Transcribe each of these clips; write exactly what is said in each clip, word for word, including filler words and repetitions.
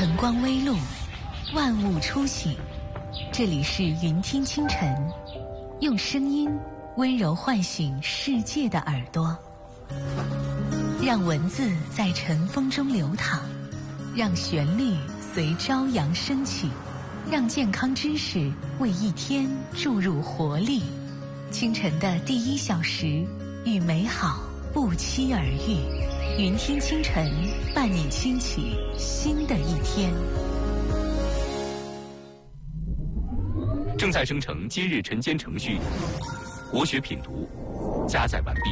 晨光微露，万物初醒。这里是云听清晨，用声音温柔唤醒世界的耳朵，让文字在晨风中流淌，让旋律随朝阳升起，让健康知识为一天注入活力。清晨的第一小时，与美好不期而遇。云听清晨，伴你轻启新的一天。 正在生成今日晨间程序，国学品读加载完毕。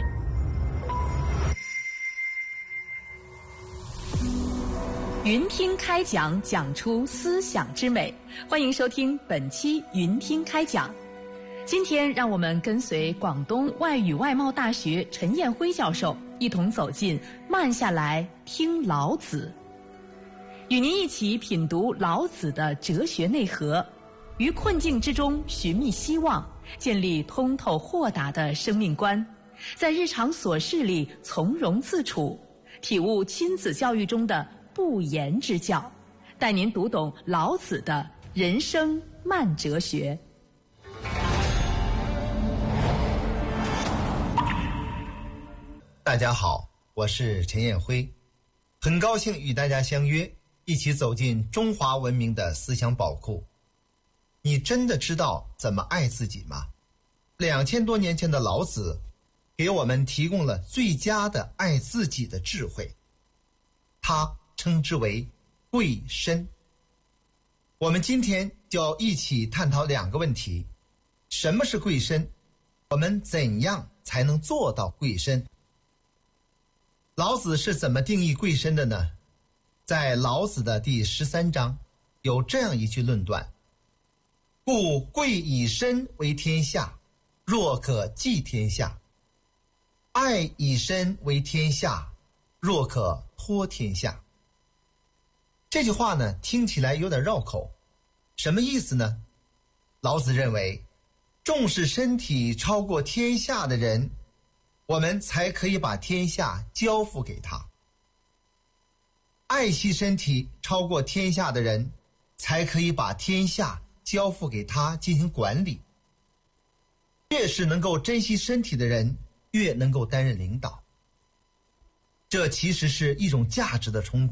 云听开讲，讲出思想之美。欢迎收听本期云听开讲。今天让我们跟随广东外语外贸大学陈彦辉教授一同走进慢下来听老子，与您一起品读老子的哲学内核，于困境之中寻觅希望，建立通透豁达的生命观，在日常琐事里从容自处，体悟亲子教育中的不言之教，带您读懂老子的人生慢哲学。 大家好，我是陈彦辉，很高兴与大家相约，一起走进中华文明的思想宝库。你真的知道怎么爱自己吗？两千多年前的老子给我们提供了最佳的爱自己的智慧，他称之为贵身。我们今天就要一起探讨两个问题：什么是贵身？我们怎样才能做到贵身？老子是怎么定义贵身的呢？在老子的第十三章有这样一句论断：故贵以身为天下，若可寄天下；爱以身为天下，若可托天下。这句话呢，听起来有点绕口，什么意思呢？老子认为，重视身体超过天下的人，我们才可以把天下交付给他；爱惜身体超过天下的人，才可以把天下交付给他进行管理。越是能够珍惜身体的人，越能够担任领导。这其实是一种价值的冲突。